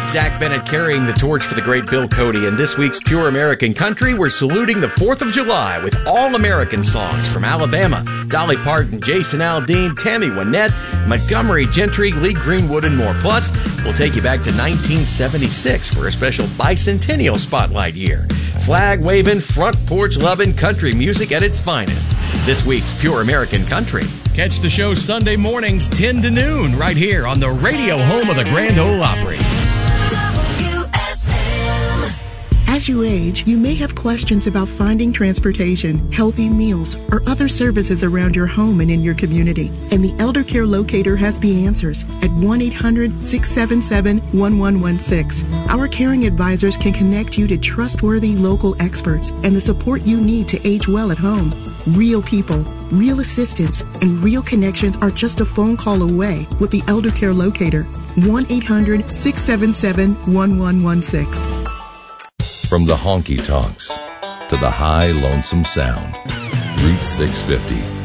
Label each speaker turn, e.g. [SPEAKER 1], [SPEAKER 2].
[SPEAKER 1] Zach Bennett carrying the torch for the great Bill Cody. In this week's Pure American Country, we're saluting the 4th of July with all-American songs from Alabama. Dolly Parton, Jason Aldean, Tammy Wynette, Montgomery Gentry, Lee Greenwood, and more. Plus, we'll take you back to 1976 for a special bicentennial spotlight year. Flag-waving, front porch-loving country music at its finest. This week's Pure American Country. Catch the show Sunday mornings 10 to noon right here on the radio home of the Grand Ole Opry.
[SPEAKER 2] As you age, you may have questions about finding transportation, healthy meals, or other services around your home and in your community. And the Elder Care Locator has the answers at 1-800-677-1116. Our caring advisors can connect you to trustworthy local experts and the support you need to age well at home. Real people, real assistance, and real connections are just a phone call away with the Elder Care Locator. 1-800-677-1116.
[SPEAKER 3] From the honky-tonks to the high lonesome sound, Route 650